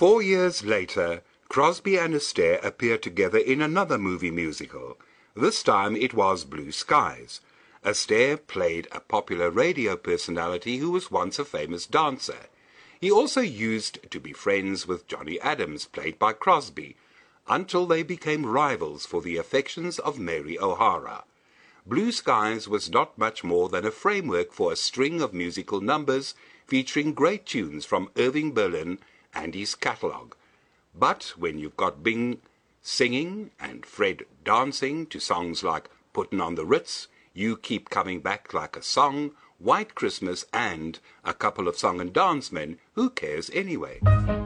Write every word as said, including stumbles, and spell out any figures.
Four years later, Crosby and Astaire appeared together in another movie musical. This time it was Blue Skies. Astaire played a popular radio personality who was once a famous dancer. He also used to be friends with Johnny Adams, played by Crosby, until they became rivals for the affections of Mary O'Hara. Blue Skies was not much more than a framework for a string of musical numbers featuring great tunes from Irving Berlin and his catalogue. But when you've got Bing singing and Fred dancing to songs like Puttin' on the Ritz, You Keep Coming Back Like a Song, White Christmas, and a couple of song and dance men, who cares anyway?